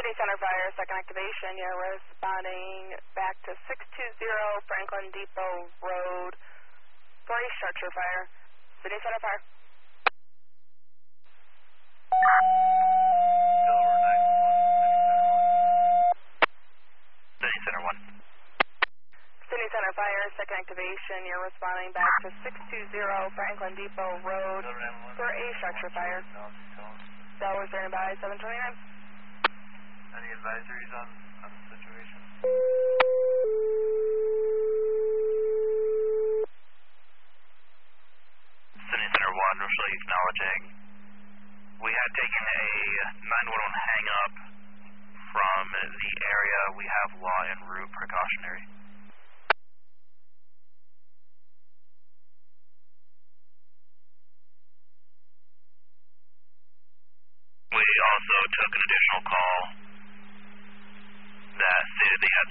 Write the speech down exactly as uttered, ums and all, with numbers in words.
City Center Fire, second activation. You're responding back to six two zero Franklin Depot Road for a structure fire. City Center Fire. City Center one. City Center Fire, second activation. You're responding back to six two zero Franklin Depot Road for a structure fire. Delaware standing by seven twenty-nine. Any advisories on, on the situation? City Center one, Rochelle acknowledging. We had taken a nine one one hang up from the area. We have law en route precautionary. We also took an additional call that stated they had